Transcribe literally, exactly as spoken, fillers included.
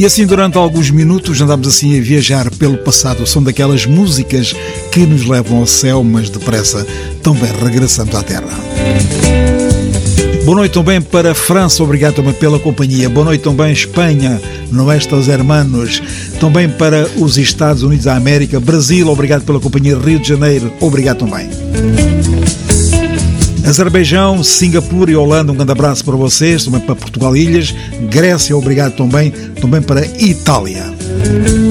E assim durante alguns minutos andamos assim a viajar pelo passado. São daquelas músicas que nos levam ao céu, mas depressa também regressamos à terra. Boa noite também para a França, obrigado também pela companhia. Boa noite também Espanha, Nuestros Hermanos. Também para os Estados Unidos da América, Brasil, obrigado pela companhia. Rio de Janeiro, obrigado também. Azerbaijão, Singapura e Holanda, um grande abraço para vocês. Também para Portugal e Ilhas. Grécia, obrigado também. Também para Itália.